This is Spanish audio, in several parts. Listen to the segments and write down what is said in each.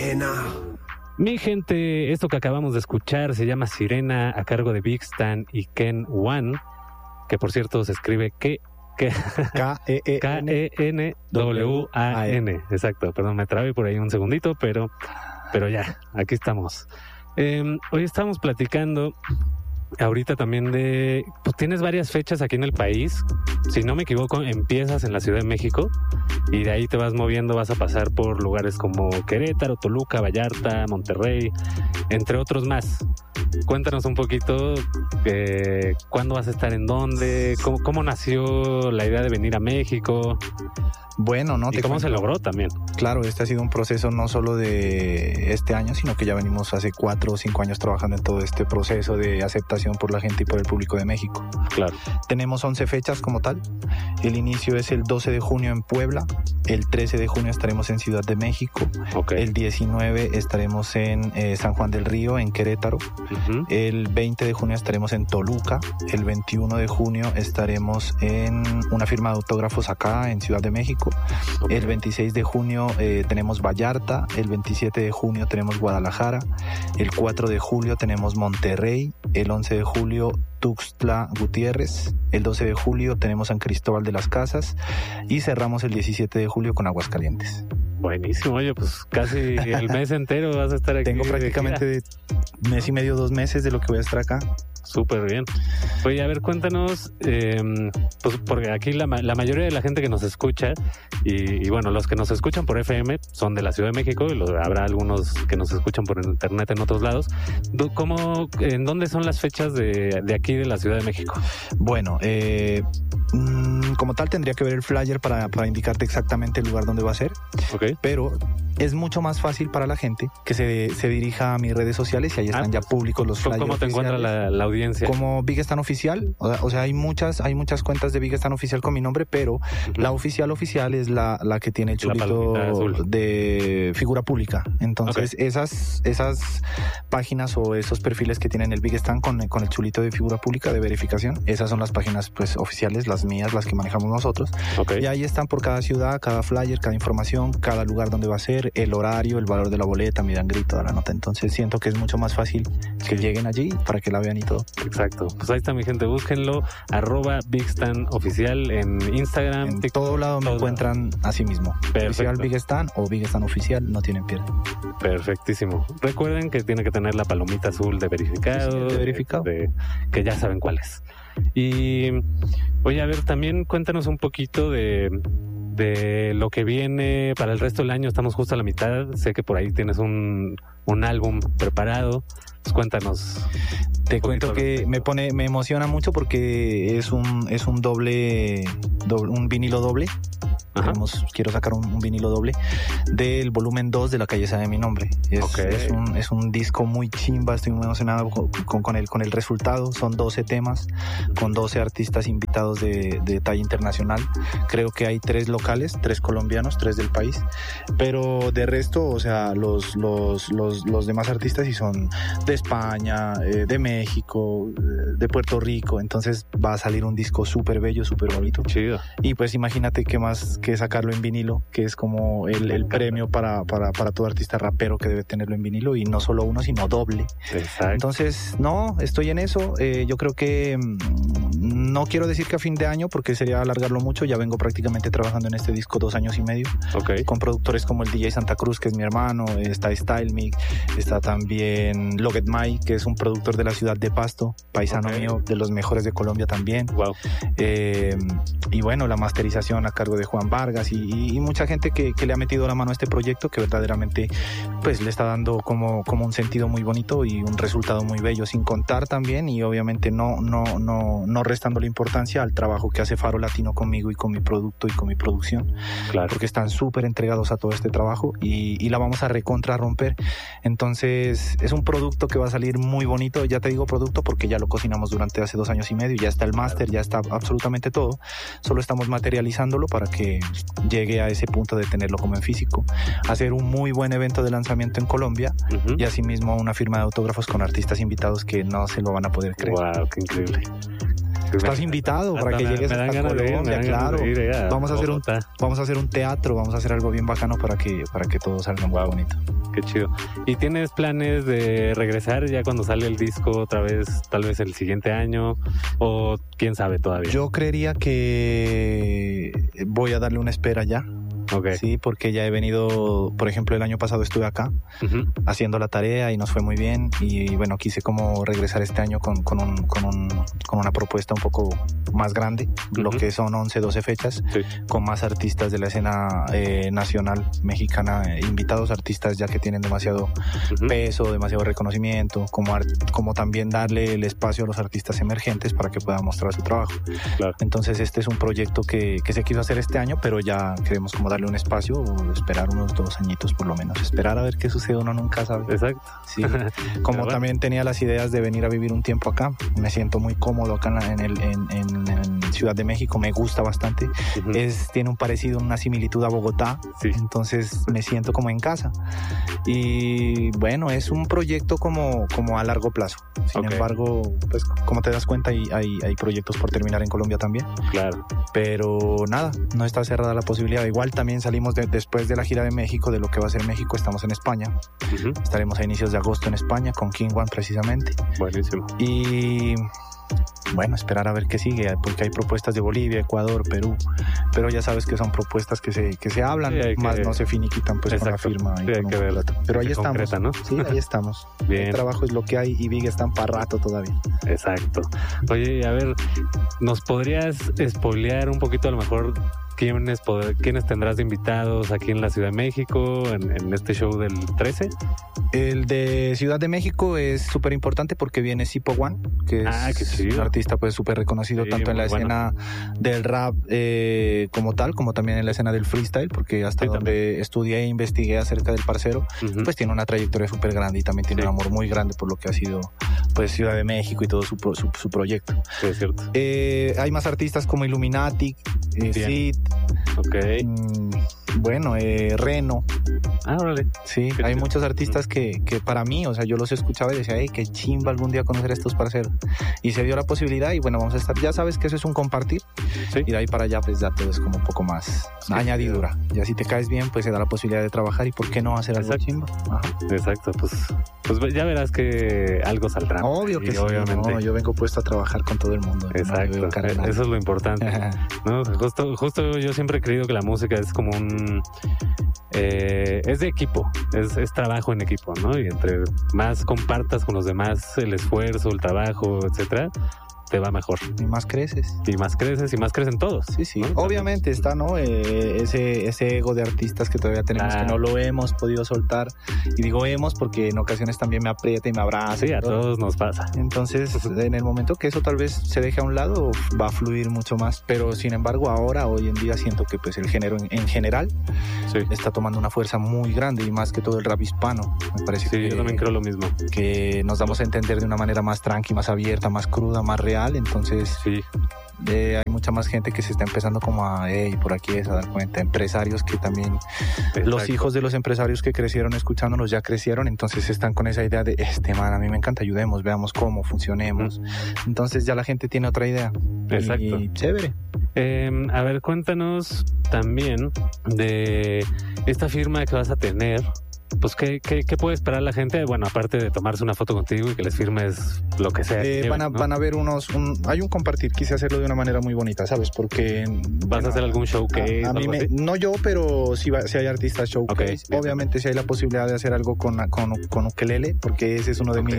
Sirena. Mi gente, esto que acabamos de escuchar se llama Sirena, a cargo de Big Stan y Ken Wan, que por cierto se escribe Kenwan. Exacto, perdón, me trabé por ahí un segundito, pero ya, aquí estamos. Hoy estamos platicando ahorita también pues tienes varias fechas aquí en el país. Si no me equivoco, empiezas en la Ciudad de México y de ahí te vas moviendo, vas a pasar por lugares como Querétaro, Toluca, Vallarta, Monterrey, entre otros más. Cuéntanos un poquito cuándo vas a estar en dónde, cómo nació la idea de venir a México. Bueno, ¿no? ¿Y cómo se logró también? Claro, este ha sido un proceso no solo de este año, sino que ya venimos hace 4 o 5 años trabajando en todo este proceso de aceptación por la gente y por el público de México. Claro. Tenemos 11 fechas como tal. El inicio es el 12 de junio en Puebla, el 13 de junio estaremos en Ciudad de México, el 19 estaremos en San Juan del Río, en Querétaro, el 20 de junio estaremos en Toluca, el 21 de junio estaremos en una firma de autógrafos acá en Ciudad de México. El 26 de junio tenemos Vallarta, el 27 de junio tenemos Guadalajara, el 4 de julio tenemos Monterrey, el 11 de julio Tuxtla Gutiérrez, el 12 de julio tenemos San Cristóbal de las Casas y cerramos el 17 de julio con Aguascalientes. Buenísimo, oye, pues casi el mes entero vas a estar aquí. Tengo prácticamente mes y medio, 2 meses de lo que voy a estar acá. Súper bien. Oye, a ver, cuéntanos, pues porque aquí la mayoría de la gente que nos escucha, y bueno, los que nos escuchan por FM son de la Ciudad de México, y habrá algunos que nos escuchan por internet en otros lados. ¿En dónde son las fechas de aquí de la Ciudad de México? Bueno, como tal tendría que ver el flyer para indicarte exactamente el lugar donde va a ser. Okay. Pero es mucho más fácil para la gente que se dirija a mis redes sociales y ahí están ya públicos los flyers. ¿Cómo te encuentra la audiencia? Como Big Stan Oficial. O sea, hay muchas cuentas de Big Stan Oficial con mi nombre, pero la oficial es la que tiene el chulito de figura pública. Entonces, esas páginas o esos perfiles que tienen el Big Stan con el chulito de figura pública de verificación, esas son las páginas pues oficiales, las mías, las que manejamos nosotros. Y ahí están por cada ciudad, cada flyer, cada información, cada lugar donde va a ser, el horario, el valor de la boleta, mi dan grito, toda la nota. Entonces siento que es mucho más fácil que lleguen allí para que la vean y todo. Exacto. Pues ahí está, mi gente, búsquenlo, @BigStanOficial en Instagram. En todo lado me encuentran así mismo. Oficial Big Stan o Big Stan Oficial, no tienen pierde. Perfectísimo. Recuerden que tiene que tener la palomita azul de verificado. Sí, de verificado. Que ya saben cuál es. Y oye, a ver, también cuéntanos un poquito de lo que viene para el resto del año. Estamos justo a la mitad. Sé que por ahí tienes un álbum preparado. Pues cuéntanos. Te cuento que me emociona mucho porque es un vinilo doble. Quiero sacar un vinilo doble del volumen 2 de La Calle Sabe Mi Nombre. Es un disco muy chimba, estoy muy emocionado con el resultado. Son 12 temas con 12 artistas invitados de talla internacional. Creo que hay 3 locales, 3 colombianos, 3 del país, pero de resto, o sea, los demás artistas sí son de España, de México, de Puerto Rico. Entonces va a salir un disco súper bello, súper bonito. Chido. Y pues imagínate qué más que sacarlo en vinilo, que es como el premio para todo artista rapero que debe tenerlo en vinilo, y no solo uno, sino doble. Exacto. Entonces, no, estoy en eso. Yo creo que no quiero decir que a fin de año, porque sería alargarlo mucho. Ya vengo prácticamente trabajando en este disco 2 años y medio. Con productores como el DJ Santa Cruz, que es mi hermano, está Stylemic, está también Loget Mai, que es un productor de la ciudad de Pasto, paisano mío, de los mejores de Colombia también. Wow. Y bueno, la masterización a cargo de Juan Vargas y mucha gente que le ha metido la mano a este proyecto, que verdaderamente pues le está dando como un sentido muy bonito y un resultado muy bello, sin contar también, y obviamente no restando la importancia al trabajo que hace Faro Latino conmigo y con mi producto y con mi producción. Claro. Porque están súper entregados a todo este trabajo y la vamos a recontra romper. Entonces es un producto que va a salir muy bonito. Ya te digo producto porque ya lo cocinamos durante hace 2 años y medio, ya está el máster, ya está absolutamente todo. Solo estamos materializándolo para que llegue a ese punto de tenerlo como en físico, hacer un muy buen evento de lanzamiento en Colombia y asimismo una firma de autógrafos con artistas invitados que no se lo van a poder creer. Wow, qué increíble. Estás invitado para que llegues a Colombia, claro. Vamos a hacer un teatro, vamos a hacer algo bien bacano para que todo salga muy bonito. Qué chido. ¿Y tienes planes de regresar ya cuando sale el disco otra vez, tal vez el siguiente año? ¿O quién sabe todavía? Yo creería que voy a darle una espera ya. Okay. Sí, porque ya he venido, por ejemplo, el año pasado estuve acá haciendo la tarea y nos fue muy bien y bueno, quise como regresar este año con una propuesta un poco más grande, lo que son 11, 12 fechas, con más artistas de la escena nacional mexicana, invitados artistas ya que tienen demasiado peso, demasiado reconocimiento, como también darle el espacio a los artistas emergentes para que puedan mostrar su trabajo. Claro. Entonces este es un proyecto que se quiso hacer este año, pero ya queremos como darle un espacio o esperar unos 2 añitos por lo menos, esperar a ver qué sucede, uno nunca sabe. Exacto. Sí. Como también tenía las ideas de venir a vivir un tiempo acá, me siento muy cómodo acá en Ciudad de México, me gusta bastante, tiene un parecido, una similitud a Bogotá, entonces me siento como en casa y bueno, es un proyecto como a largo plazo, sin embargo, pues como te das cuenta hay proyectos por terminar en Colombia también, claro, pero nada, no está cerrada la posibilidad. Igual también salimos después de la gira de México, de lo que va a ser México, estamos en España. Estaremos a inicios de agosto en España con King One precisamente. Buenísimo. Y bueno, esperar a ver qué sigue, porque hay propuestas de Bolivia, Ecuador, Perú, pero ya sabes que son propuestas que se hablan, más no se finiquitan pues con la firma. Sí, hay que verlo. Pero ahí estamos, concreta, ¿no? Sí, ahí estamos. Bien. El trabajo es lo que hay y Big están para rato todavía. Exacto. Oye, a ver, ¿nos podrías spoilear un poquito a lo mejor quiénes tendrás de invitados aquí en la Ciudad de México en este show del 13? El de Ciudad de México es súper importante porque viene Sipo One, que es un artista pues súper reconocido tanto en la escena del rap como tal, como también en la escena del freestyle, porque hasta donde estudié e investigué acerca del parcero, pues tiene una trayectoria súper grande y también tiene un amor muy grande por lo que ha sido pues Ciudad de México y todo su proyecto. Sí, es cierto. Hay más artistas como Illuminati, Sid, bueno, Reno. Órale. Sí, hay muchos artistas que para mí, o sea, yo los escuchaba y decía, qué chimba algún día conocer a estos parceros. Y se dio la posibilidad y bueno, vamos a estar, ya sabes que eso es un compartir. Y de ahí para allá, pues ya todo es como un poco más añadidura. Ya si te caes bien, pues se da la posibilidad de trabajar y ¿por qué no hacer algo chimba? Ajá. Exacto, pues ya verás que algo saldrá. Obvio que sí, obviamente. No, yo vengo puesto a trabajar con todo el mundo. Exacto, eso es lo importante. ¿No? Justo yo siempre he creído que la música es como es de equipo, es trabajo en equipo, ¿no? Y entre más compartas con los demás el esfuerzo, el trabajo, etcétera, te va mejor. Y más creces. Y más crecen todos. Sí. ¿No? Obviamente está, ¿no? Ese ego de artistas que todavía tenemos que no lo hemos podido soltar. Y digo hemos porque en ocasiones también me aprieta y me abraza. Sí, a todos nos pasa. Entonces, en el momento que eso tal vez se deje a un lado, va a fluir mucho más. Pero sin embargo, hoy en día siento que pues el género en general está tomando una fuerza muy grande y más que todo el rap hispano. Me parece que yo también creo lo mismo. Que nos damos a entender de una manera más tranqui, más abierta, más cruda, más real. Entonces hay mucha más gente que se está empezando como a dar cuenta, empresarios que también los hijos de los empresarios que crecieron escuchándonos ya crecieron, entonces están con esa idea de man, a mí me encanta, ayudemos, veamos cómo funcionemos. Entonces ya la gente tiene otra idea. Exacto. Y chévere. A ver, cuéntanos también de esta firma que vas a tener. Pues, ¿qué puede esperar la gente? Bueno, aparte de tomarse una foto contigo y que les firmes lo que sea. Van a ver hay un compartir, quise hacerlo de una manera muy bonita, ¿sabes? Porque... ¿Vas a hacer algún showcase? No yo, pero si hay artistas showcase. Obviamente si hay la posibilidad de hacer algo con ukelele, porque ese es uno de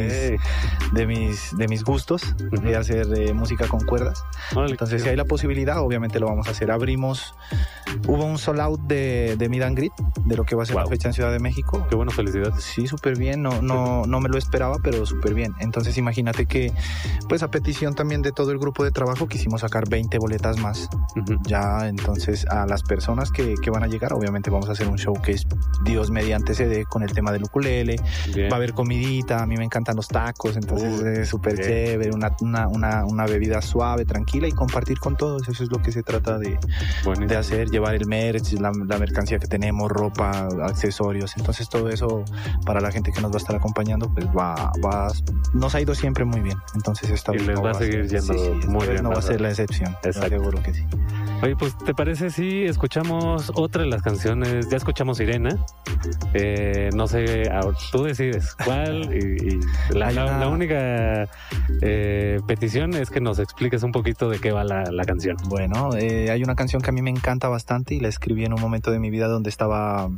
mis gustos, de hacer música con cuerdas. Entonces si hay la posibilidad, obviamente lo vamos a hacer. Hubo un sold out de Meet and Greet, de lo que va a ser la fecha en Ciudad de México. Qué bueno, felicidades. Sí, súper bien, no me lo esperaba, pero súper bien. Entonces imagínate que, pues a petición también de todo el grupo de trabajo, quisimos sacar 20 boletas más. Ya, entonces a las personas que van a llegar, obviamente vamos a hacer un showcase, Dios mediante CD, con el tema del ukulele. Bien. Va a haber comidita, a mí me encantan los tacos, entonces es súper chévere, una bebida suave, tranquila y compartir con todos. Eso es lo que se trata de hacer, llevar el merch, la mercancía que tenemos, ropa, accesorios. Entonces todo eso para la gente que nos va a estar acompañando, pues nos ha ido siempre muy bien. Entonces esta vez les va a seguir yendo muy bien. No va a ser la excepción. Seguro que sí. Oye, pues, ¿te parece si escuchamos otra de las canciones? Ya escuchamos Sirena. No sé, tú decides cuál. Y la única petición es que nos expliques un poquito de qué va la canción. Bueno, hay una canción que a mí me encanta bastante y la escribí en un momento de mi vida donde estaba...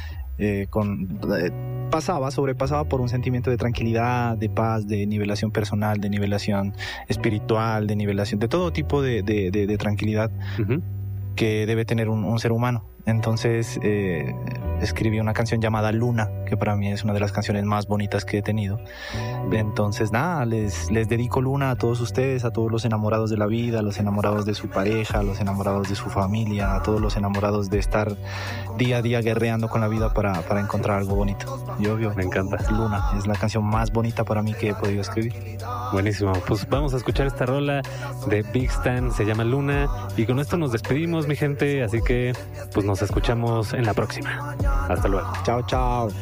sobrepasaba por un sentimiento de tranquilidad, de paz, de nivelación personal, de nivelación espiritual, de nivelación, de todo tipo de tranquilidad que debe tener un ser humano. Entonces escribí una canción llamada Luna, que para mí es una de las canciones más bonitas que he tenido. Entonces nada, les dedico Luna a todos ustedes, a todos los enamorados de la vida, a los enamorados de su pareja, a los enamorados de su familia, a todos los enamorados de estar día a día guerreando con la vida para encontrar algo bonito. Y obvio, me encanta. Luna es la canción más bonita para mí que he podido escribir. Buenísimo, pues vamos a escuchar esta rola de Big Stan, se llama Luna, y con esto nos despedimos, mi gente, así que pues nos escuchamos en la próxima. Hasta luego. Chao, chao.